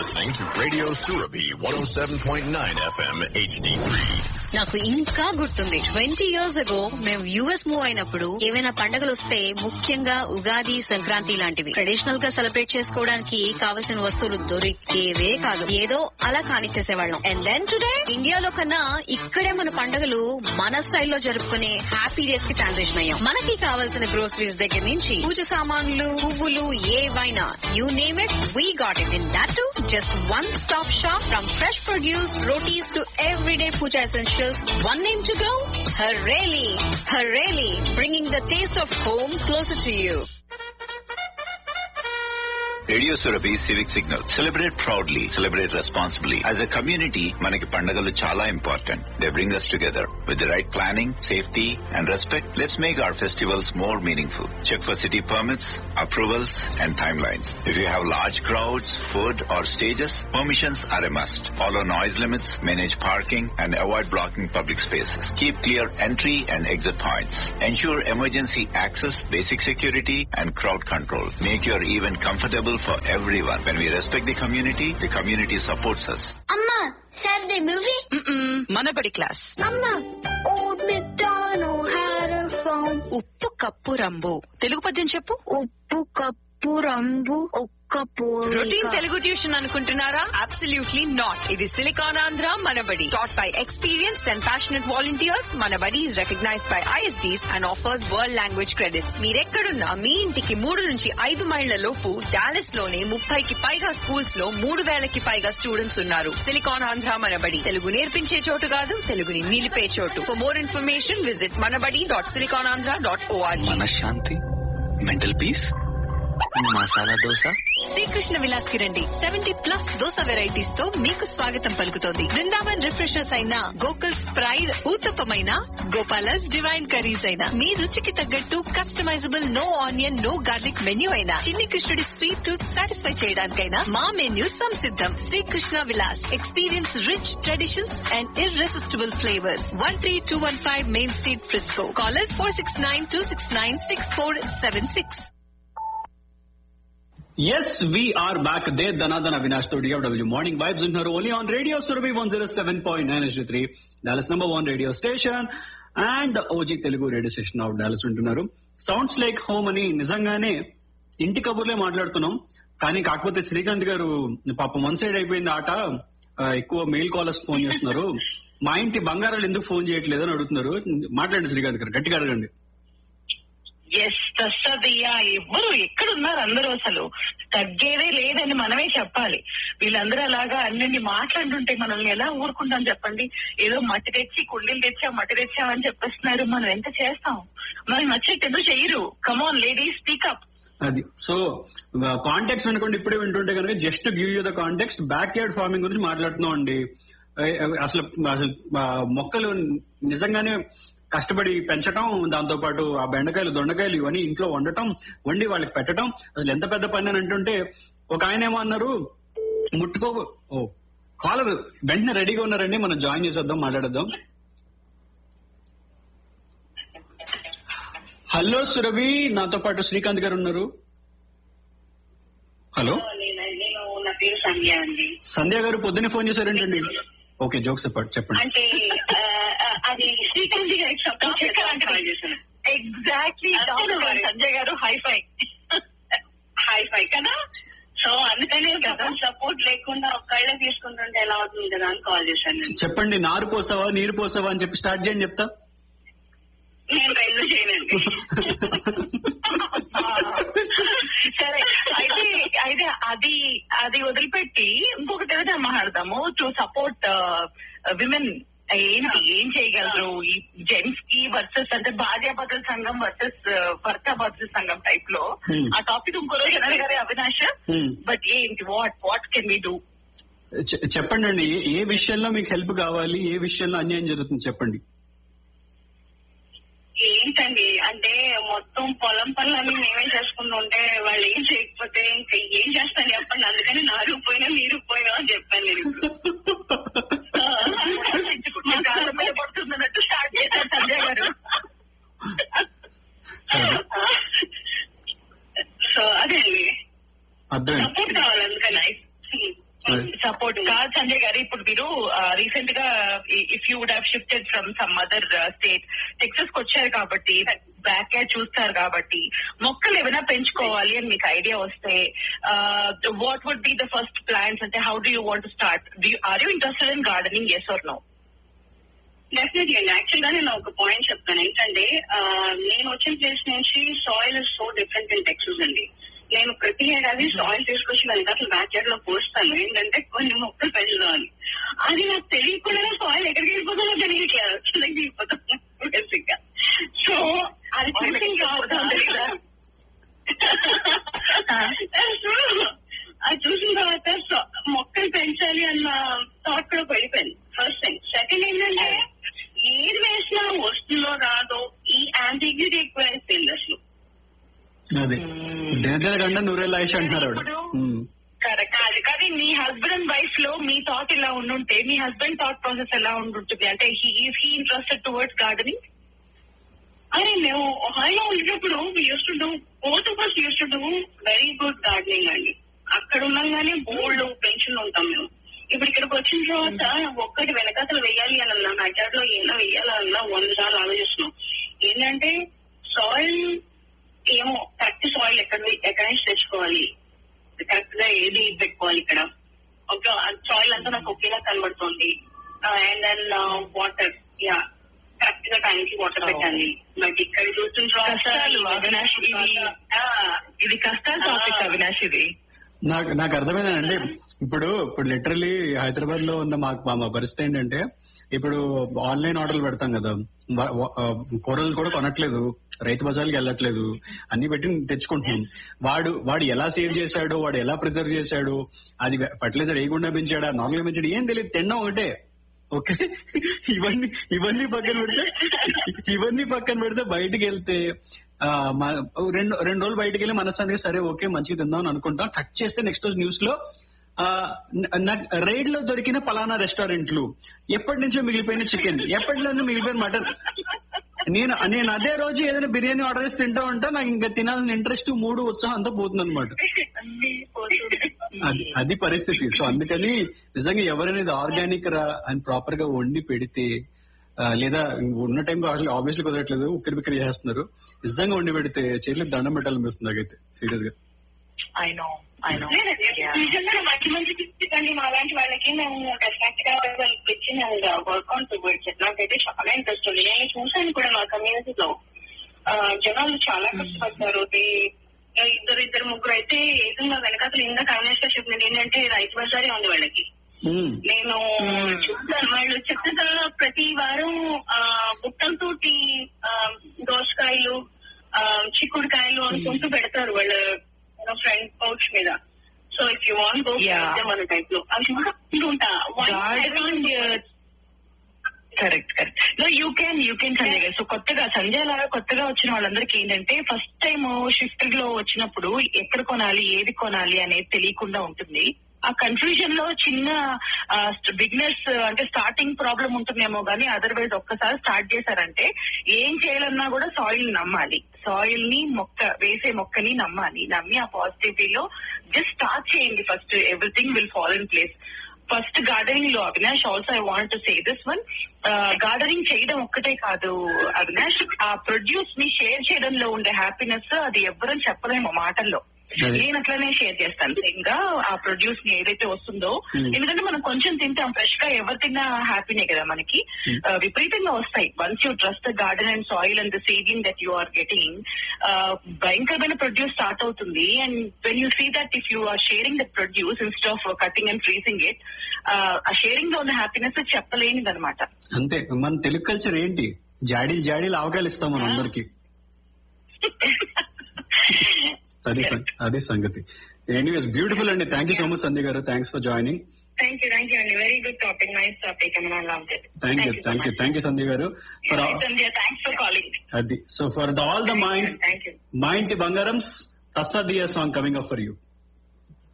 listening to Radio Surabhi 107.9 FM HD3. నాకు ఇంకా గుర్తుంది 20 years ago మేము యుఎస్ మూవ్ అయినప్పుడు ఏవైనా పండుగలు వస్తే ముఖ్యంగా ఉగాది, సంక్రాంతి లాంటివి ట్రెడిషనల్ గా సెలబ్రేట్ చేసుకోవడానికి కావలసిన వస్తువులు దొరికేవే కాదు. ఏదో అలా కానిచ్చేసేవాళ్ళం. అండ్ దెన్ టుడే ఇండియాలో కన్నా ఇక్కడే మన పండుగలు మన స్టైల్లో జరుపుకునే హ్యాపీ డేస్ కి ట్రాన్సిషన్ అయ్యాం. మనకి కావాల్సిన గ్రోసరీస్ దగ్గర నుంచి పూజ సామాన్లు, పువ్వులు, ఏవైనా you name it, we got it. In that to just one stop shop. From fresh produce, rotis to everyday puja essentials. One name to go? Hareli. Hareli, bringing the taste of home closer to you. Radio Surabhi civic signal. Celebrate proudly, celebrate responsibly. As a community మనకి పండుగలు చాలా important. They bring us together. With the right planning, safety and respect, let's make our festivals more meaningful. Check for city permits, approvals and timelines. If you have large crowds, food or stages, permissions are a must. Follow noise limits, manage parking and avoid blocking public spaces. Keep clear entry and exit points. Ensure emergency access, basic security and crowd control. Make your event comfortable for everyone. When we respect the community supports us. Amma, Saturday movie? Manabadi class. Amma, old MacDonald had a farm. ఉప్పు cup రంబు. Telugu పద్యం చెప్పు. ఉప్పు cup రంబు ఒక్క routine Telugu tuition అనుకుంటున్నారా? Absolutely not. ఇది silicon Andhra Manabadi. Taught by experienced and passionate volunteers, Manabadi is recognized by ISDs and offers world language credits. మీరెక్కడున్నా మీ ఇంటికి 3 నుంచి 5 మైళ్ల లోపు డాలస్ లోనే 30కి పైగా స్కూల్స్ లో 3,000కి పైగా స్టూడెంట్స్ ఉన్నారు. సిలికాన్ ఆంధ్ర మనబడి. తెలుగు నేర్పించే చోటు కాదు, తెలుగుని నిలిపే చోటు. For more information, visit manabadi.siliconandhra.org. మనశ్శాంతి, మెంటల్ పీస్, మసాలా దోశ. శ్రీకృష్ణ విలాస్ కి రండి. 70+ దోస వెరైటీస్ తో మీకు స్వాగతం పలుకుతోంది. బృందావన్ రిఫ్రెషర్స్ అయినా, Gokul's pride ఊతప్పమైన, gopalas divine curries అయినా, మీ రుచికి తగ్గట్టు customisable no onion no garlic menu అయినా, చిన్ని కృష్ణుడి స్వీట్ టూత్ సాటిస్ఫై చేయడానికైనా మా menu సంసిద్ధం. Srikrishna Vilas. Experience rich traditions and irresistible flavours. 13215 main street, Frisco. Callers 469-269-6476. Yes, we are back. There, Dhanadhan Avinash to DFW Morning Vibes in her only on Radio Surabhi 107.9 HD3, Dallas #1 radio station and OG Telugu radio station of Dallas ఉంటున్నారు. Sounds like home అని నిజంగానే ఇంటి కబుర్లే మాట్లాడుతున్నాం. కానీ కాకపోతే శ్రీకాంత్ గారు పాపం one side అయిపోయింది ఆట. ఎక్కువ మెయిల్ కాలర్స్ ఫోన్ చేస్తున్నారు. మా ఇంటి బంగారాలు ఎందుకు ఫోన్ చేయట్లేదు అని అడుగుతున్నారు. మాట్లాడండి శ్రీకాంత్ గారు, గట్టిగా అడగండి. ఎస్ తస్సదయ్యా, ఎవ్వరు ఎక్కడున్నారు అందరూ? అసలు తగ్గేదే లేదని మనమే చెప్పాలి. వీళ్ళందరూ అలాగా అన్ని మాట్లాడుతుంటే మనల్ని ఎలా ఊరుకుంటాం చెప్పండి? ఏదో మట్టి తెచ్చి కుండీలు మట్టి తెచ్చామని చెప్పేస్తున్నారు. మనం ఎంత చేస్తాం? మనకి నచ్చేట్టు ఎందుకు చెయ్యరు? కమాన్ లేడీస్, స్పీకప్. అది సో కాంటెక్స్ట్ అనుకోండి. ఇప్పుడే వింటుంటే కనుక just give you the context. Back yard farming గురించి మాట్లాడుతున్నాం అండి. అసలు మొక్కలు నిజంగానే కష్టపడి పెంచటం, దాంతో పాటు ఆ బెండకాయలు, దొండకాయలు ఇవన్నీ ఇంట్లో వండి వాళ్ళకి పెట్టడం అసలు ఎంత పెద్ద పని అని అంటుంటే, ఒక ఆయన ఏమో అన్నారు, కాలర్ వెంటనే రెడీగా ఉన్నారండి. మనం జాయిన్ చేసేద్దాం, మాట్లాడేద్దాం. హలో సురభి, నాతో పాటు శ్రీకాంత్ గారు ఉన్నారు. హలో, నా పేరు సంధ్య అండి. సంధ్య గారు పొద్దున్నే ఫోన్ చేశారేంటండి? ఓకే, జోక్స్ చెప్పండి. అంటే అది శ్రీకాంత్ గారికి ఎగ్జాక్ట్లీ సంజయ్ గారు హైఫై కదా. సో అందుకనే సపోర్ట్ లేకుండా ఒక్కళ్ళే తీసుకుంటుంటే ఎలా అవుతుంది కదా అని కాల్ చేశాను. చెప్పండి, నారు పోసావా నీరు పోసావా అని చెప్పి స్టార్ట్ చేయండి, చెప్తా. నేను రెండు చేయనండి. సరే, అయితే అది వదిలిపెట్టి ఇంకొకటి ఏదైనా మాట్లాడదాము. టు సపోర్ట్ విమెన్ ఏం చేయగలరు ఈ జెంట్స్ కి వర్సెస్, అంటే భార్యాభర్తల సంఘం వర్సెస్ భర్త భర్తల సంఘం టైప్ లో. ఆ టాపిక్ ఇంకో రోజు అడగారు అవినాష్. బట్ ఏంటి, వాట్ కెన్ వి డూ? చెప్పండి అండి, ఏ విషయంలో మీకు హెల్ప్ కావాలి, ఏ విషయంలో అన్యాయం జరుగుతుంది చెప్పండి. ఏంటండి అంటే మొత్తం పొలం పనులన్నీ మేమే చేసుకుంటుంటే వాళ్ళు ఏం చేయకపోతే ఇంకా ఏం చేస్తాను చెప్పండి. అందుకని నారు పోయినా నీరు పోయినా అని చెప్పాను నేను. మా కాళ్ళ మీద పడుతున్నట్టు స్టార్ట్ చేశారు సంజయ్ గారు. సో అదే అండి, సపోర్ట్ కావాలి అందుకని. సపోర్ట్ కాదు సంజయ్ గారు. ఇప్పుడు మీరు రీసెంట్ గా if you would have shifted from some other state Texas కి వచ్చారు కాబట్టి బ్యాక్ యార్డ్ చూస్తారు కాబట్టి మొక్కలు ఏమైనా పెంచుకోవాలి అని మీకు ఐడియా వస్తే what would be the first plans? అంటే how do you want to start? Are you interested in gardening, yes are no? Definitely అండి. యాక్చువల్ గా నేను ఒక పాయింట్ చెప్తాను. ఏంటంటే నేను వచ్చిన ప్లేస్ నుంచి soil is so different in Texas అండి. నేను ప్రతి ఏడాది సాయిల్ తీసుకొచ్చి వెనకాల బ్యాక్ యార్డ్ లో పోస్తాను. ఏంటంటే కొన్ని మొక్కలు పెంచుదామని. అది నాకు తెలియకుండా సాయిల్ ఎక్కడికి వెళ్ళిపోతుందో తెలియట్లేదు, కిందకి వెళ్ళిపోతాను బేసిక్గా. సో అది చూసిన తర్వాత మొక్కలు పెంచాలి అన్న థాట్ కూడా పడిపోయింది. First thing. సెకండ్ ఏంటంటే ఏది వేసినా వస్తుందో రాదో ఈ యాంటిగ్యూటీ ఎక్కువ అయిపోయింది అసలు. అదే దగ్గర నూరేళ్ళ ఆయుష్ అంటున్నారు. కరెక్ట్. అది కానీ మీ హస్బెండ్ అండ్ వైఫ్ లో మీ థాట్ ఇలా ఉండుంటే మీ హస్బెండ్ థాట్ ప్రాసెస్ ఎలా ఉండుంటుంది? అంటే is he interested towards gardening? అదే మేము ఒహాయోలో ఉండేటప్పుడు both of us used to do very good gardening అండి. అక్కడ ఉండగానే బోల్డ్ పెన్షన్ ఉంటాం మేము. ఇప్పుడు ఇక్కడికి వచ్చిన తర్వాత ఒక్కటి వెనకాతలు వేయాలి అన్నా, బ్యాక్యార్డ్ లో ఏమైనా వేయాలన్నా 100 సార్లు ఆలోచిస్తున్నాం. ఏంటంటే సాయిల్ ఏమో కరెక్ట్ సాయిల్ ఎక్కడ నుంచి తెచ్చుకోవాలి, కరెక్ట్ గా ఏది పెట్టుకోవాలి ఇక్కడ. ఒక సాయిల్ అంతా నాకు ఒకేలా కనబడుతుంది. And then water, yeah correct గా టైంకి వాటర్ పెట్టాలి. బట్ ఇక్కడ చూస్తున్న ఇది కష్టాల టాపిక్ అవినాష్. ఇది నాకు అర్థమైందండి. ఇప్పుడు లిటరలీ హైదరాబాద్ లో ఉన్న మా పరిస్థితి ఏంటంటే, ఇప్పుడు ఆన్లైన్ ఆర్డర్లు పెడతాం కదా, కూరలు కూడా కొనట్లేదు, రైతు బజార్కి వెళ్ళట్లేదు, అన్ని పెట్టి తెచ్చుకుంటున్నాం. వాడు ఎలా సేవ్ చేశాడు, వాడు ఎలా ప్రిజర్వ్ చేశాడు, అది ఫర్టిలైజర్ వేయకుండా పెంచాడా, నార్మల్గా పెంచాడు, ఏం తెలియదు, తినడం ఒకటే. ఓకే, ఇవన్నీ పక్కన పెడితే బయటికి వెళ్తే రెండు రోజులు బయటకు వెళ్ళి మనస్తానికి సరే ఓకే మంచిగా తిందాం అని అనుకుంటాం. కట్ చేస్తే నెక్స్ట్ రోజు న్యూస్ లో రైడ్ లో దొరికిన పలానా రెస్టారెంట్లు, ఎప్పటి నుంచో మిగిలిపోయిన చికెన్, ఎప్పటిలోనూ మిగిలిపోయిన మటన్. నేను అదే రోజు ఏదైనా బిర్యానీ ఆర్డర్ చేసి తింటా ఉంటా, నాకు ఇంకా తినాలని ఇంట్రెస్ట్, మూడు ఉత్సాహం అంతా పోతుంది అనమాట. అది పరిస్థితి. సో అందుకని నిజంగా ఎవరైనా ఆర్గానిక్ రా అని ప్రాపర్ గా వండి పెడితే, లేదా ఉన్న టైంలో అసలు ఆబ్వియస్లీ కుదరట్లేదు, ఉక్కిరి బిక్కిరి చేస్తున్నారు, నిజంగా వండి పెడితే చేతులకు దండం పెట్టాలనిపిస్తుంది నాకైతే సీరియస్ గా. నిజంగా మంచి మంచి తిప్పండి మా లాంటి వాళ్ళకి. మేము డెఫినెట్ గా ఇచ్చి మేము వర్క్ ఆన్ టువర్డ్స్. నాకైతే చాలా ఇంట్రెస్ట్ ఉంది. నేను చూసాను కూడా మా కమ్యూనిటీలో జనాలు చాలా కష్టపడతారు. ఇద్దరు ముగ్గురు అయితే ఏదైనా వెనకాతలు ఇందాక అవినాష్ గా చెప్పినది ఏంటంటే రైతు బజారే ఉంది వాళ్ళకి. నేను చూస్తాను వాళ్ళు చక్కగా ప్రతి వారం బుట్టలతోటి దోసకాయలు, చిక్కుడుకాయలు అనుకుంటూ పెడతారు వాళ్ళ ఫ్రంట్ పౌచ్ మీద. So if you want go మన టైప్ లో అవి ఉంటా. Correct. No you can Sanjay గారు. సో సంజయ్ లాగా కొత్తగా వచ్చిన వాళ్ళందరికీ ఏంటంటే ఫస్ట్ టైం షిఫ్ట్ లో వచ్చినప్పుడు ఎక్కడ కొనాలి, ఏది కొనాలి అనేది తెలియకుండా ఉంటుంది. ఆ కన్ఫ్యూజన్ లో చిన్న బిగినర్స్ అంటే స్టార్టింగ్ ప్రాబ్లం ఉంటుందేమో గానీ అదర్వైజ్ ఒక్కసారి స్టార్ట్ చేశారంటే ఏం చేయాలన్నా కూడా సాయిల్ నమ్మాలి, సాయిల్ ని వేసే మొక్కని నమ్మి ఆ పాజిటివిటీలో జస్ట్ స్టార్ట్ చేయండి. First everything will fall in place. First gardening లో Avinash also I want to say this one, gardening చేయడం ఒక్కటే కాదు అవినాష్, ఆ ప్రొడ్యూస్ ని షేర్ చేయడంలో ఉండే హ్యాపీనెస్ అది ఎవరని చెప్పలేము మాటల్లో. నేను అట్లానే షేర్ చేస్తాను ఇంకా ఆ ప్రొడ్యూస్ ని ఏదైతే వస్తుందో. ఎందుకంటే మనం కొంచెం తింటాం, ఫ్రెష్ గా ఎవరు తిన్నా హ్యాపీనే కదా మనకి. విపరీతంగా వస్తాయి once you trust the garden and soil and the saving that you are getting. భయంకరమైన ప్రొడ్యూస్ స్టార్ట్ అవుతుంది. And when you see that if you are sharing the produce instead of cutting and freezing it, ఆ sharing లో ఉన్న happiness చెప్పలేనిది అనమాట. అంతే. మన Telugu culture ఏంటి, జాడీలు అవకాశాలు ఇస్తాం మనం అందరికి. అది సంగతి. ఎనీవేస్ బ్యూటిఫుల్ అండి. థ్యాంక్ యూ సో మచ్ సంధ్య గారు. Thanks for joining. Thank you అండి. Very good topic, nice topic. I loved it. Thank you Sandhya garu. Sandhya, thanks for calling. Adi. So for all the mind Bangarams, Tasadiya song coming up for you.